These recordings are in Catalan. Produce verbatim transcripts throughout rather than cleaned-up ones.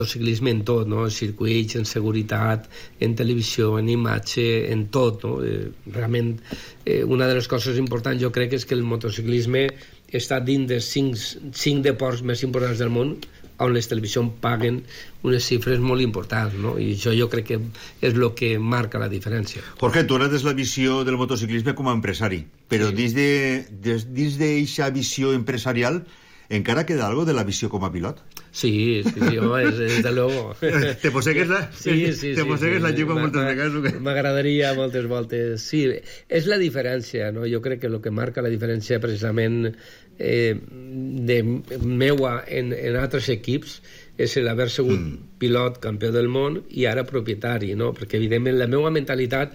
ciclisme en tot, no? En circuits, en seguretat, en televisió, en imatge, en tot, no? Eh, realment, eh, una de les coses importants jo crec és que el motociclisme està dins dels cinc, cinc deports més importants del món on les televisions paguen unes xifres molt importants, no? I això jo crec que és el que marca la diferència. Jorge, tu ara des la visió del motociclisme com a empresari, però sí. dins de, des, dins d'eixa visió empresarial encara queda algo de la visió com a pilot? Sí, sí, sí, home, és, és de luego. Te posegues la, sí, sí, te posegues sí, sí, la llengua moltes vegades. M'agradaria moltes voltes. Sí, és la diferència, no? Jo crec que el que marca la diferència precisament eh, de meua en, en altres equips és l'haver sigut mm. pilot, campió del món i ara propietari, no? Perquè evidentment la meva mentalitat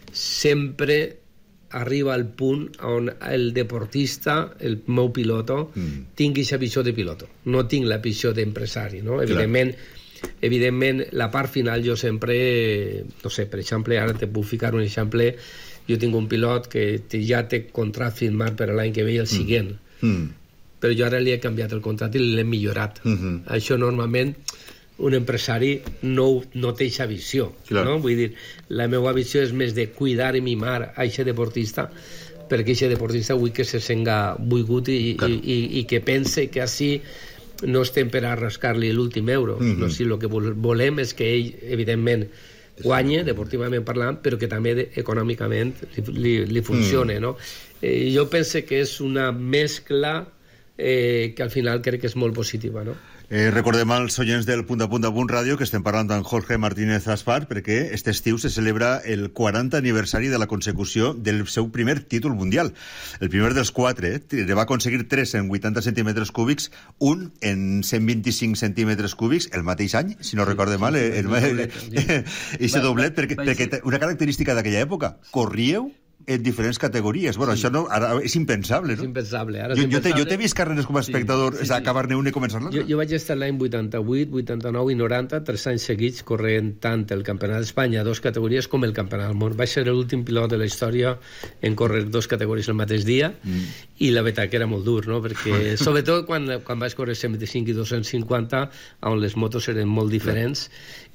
sempre arriba al punt on el deportista, el meu piloto, mm. tingui aquesta visió de piloto. No tinc la visió d'empresari, no? Evidentment, evidentment, la part final jo sempre, no sé, per exemple, ara te puc ficar un exemple, jo tinc un pilot que ja té contracte firmat per l'any que ve i el següent. Mm. Mm. Però jo ara li he canviat el contracte i l'he millorat. Mm-hmm. Això normalment un empresari no, no té aquesta visió, claro. No? Vull dir, la meva visió és més de cuidar i mimar a aquest deportista, perquè aquest deportista vull que se senga volgut i, claro. i, i, i que pense que així no estem per a rascar-li l'últim euro. Mm-hmm. No, si el que volem és que ell, evidentment, guanye, deportivament parlant, però que també econòmicament li, li, li funcione, mm. no? Eh, jo penso que és una mescla eh, que al final crec que és molt positiva, no? Eh, recordem als oients del Punt a Punt a Punt Ràdio que estem parlant amb Jorge Martínez Aspar perquè este estiu se celebra el quaranta aniversari de la consecució del seu primer títol mundial. El primer dels quatre, eh, va aconseguir tres en vuitanta centímetres cúbics, un en cent vint-i-cinc centímetres cúbics, el mateix any, si no sí, recorde sí, mal, sí, el, el, el, ese doblet, perquè, perquè una característica d'aquella època, corríeu en diferents categories. Bueno, sí. Això no, ara és impensable, no? És impensable. Ara jo, és jo, impensable. Jo t'he vist carreres com a espectador, sí, sí, sí. acabar-ne una i començar l'altra. Jo, jo vaig estar l'any vuitanta-vuit, vuitanta-nou i noranta, tres anys seguits, corrent tant el Campionat d'Espanya, dos categories, com el Campionat del Món. Vaig ser l'últim pilot de la història en córrer dos categories el mateix dia, mm. i la veritat que era molt dur, no? Perquè, sobretot quan, quan vaig córrer cent vint-i-cinc i dos-cents cinquanta, on les motos eren molt diferents,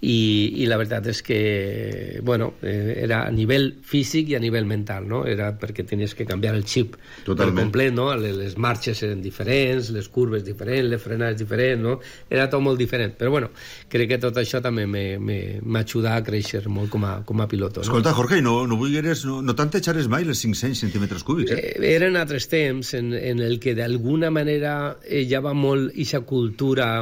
i, i la veritat és que, bueno, eh, era a nivell físic i a nivell mental, no? Era perquè tenies que canviar el xip Totalment. Per complet, no? Les marxes eren diferents, les curves diferents, les frenades diferents, no? Era tot molt diferent. Però bueno, crec que tot això també m'ha ajudat a créixer molt com a, com a pilot. No? Escolta, Jorge, no, no, vulgueres, no, no t'entejares mai les cinc-cents centímetres cúbics, eh? eh? Eren altres temps en, en el que d'alguna manera eh, ja va molt aquesta cultura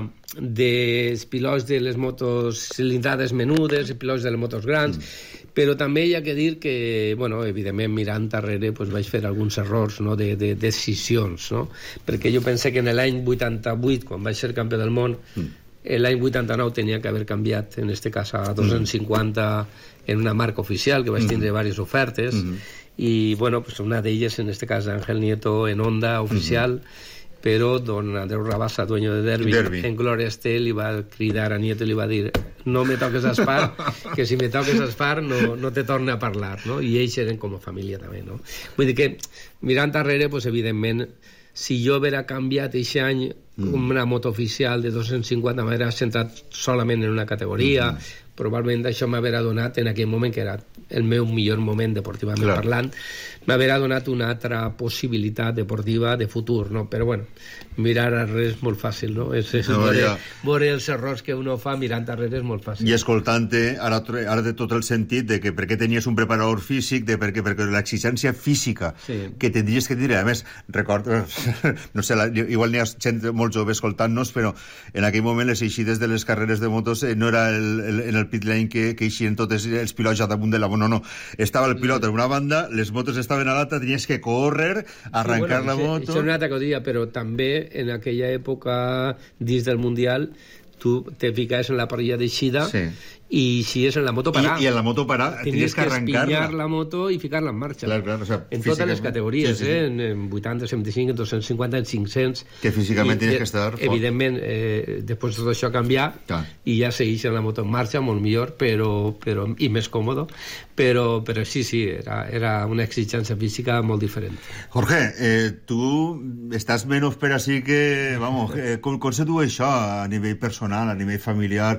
dels pilots de les motos cilindrades menudes i pilots de les motos grans, mm. però també hi ha que dir que, bueno, evidentment mirant darrere pues, vaig fer alguns errors, no, de, de decisions, no? Perquè jo penso que en l'any vuitanta-vuit, quan vaig ser campió del món, mm. l'any vuitanta-nou tenia que haver canviat, en este cas a dos-cents cinquanta mm. en una marca oficial, que vaig tindre mm. diverses ofertes, mm. i bueno, pues una d'elles, en este cas Ángel Nieto, en Honda oficial, mm. però don Andreu Rabassa, dueño de Derby, Derby. En Gloria Estel li va cridar a Nieto i li va dir no me toques a Aspar, que si me toques a Aspar no, no te torne a parlar, no? I ells eren com a família també, no? Vull dir que, mirant darrere, pues, evidentment, si jo haguera canviat aquest any mm. una moto oficial de dos-cents cinquanta, m'haguera centrat solament en una categoria, mm. probablement això m'haguera donat en aquell moment, que era el meu millor moment deportivament Clar. Parlant, m'haguera donat una altra possibilitat deportiva de futur, no? Però bueno, mirar darrere és molt fàcil, no? És, és no, veure, ja. veure els errors que uno fa mirant darrere és molt fàcil. I escoltant-te, ara, ara de tot el sentit de que per què tenies un preparador físic, de perquè, perquè l'exigència física sí. que tindries que dir, a més, recordo, no sé, la, igual n'hi ha gent molt jove escoltant-nos, però en aquell moment les eixides de les carreres de motos eh, no era el, el, en el pit lane que, que eixien tots els pilots ja damunt de la... No, no, estava el pilot en una banda, les motos estaven a l'altra, tenies que córrer, arrencar sí, bueno, la moto... Això és una altra cosa, però també en aquella època, dins del Mundial, tu te ficaves en la parrilla d'eixida sí. i si és en la moto parar. I, i en la moto parar tenies que arrencar-la. Tenies que espillar la moto i ficar-la en marxa. Clar, clar, o sea, en totes les categories, sí, sí, sí. eh? En, en vuitanta, cent vint-i-cinc, en dos-cents cinquanta, en cinc-cents... Que físicament I, tenies que estar fort. Evidentment, eh, després de tot això canviar clar. I ja segueix en la moto en marxa, molt millor, però, però, i més còmodo, però, però sí, sí, era, era una exigència física molt diferent. Jorge, eh, tu estàs menys per així que... Vamos, eh, com, com se du això a nivell personal, a nivell familiar?